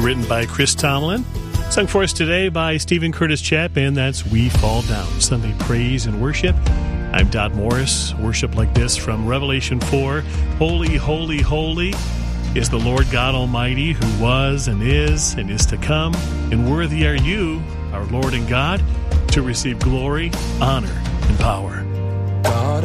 written by Chris Tomlin. Sung for us today by Stephen Curtis Chapman. That's We Fall Down, Sunday Praise and Worship. I'm Dot Morris. Worship like this from Revelation 4. Holy, holy, holy is the Lord God Almighty, who was and is to come. And worthy are you, our Lord and God, to receive glory, honor, and power.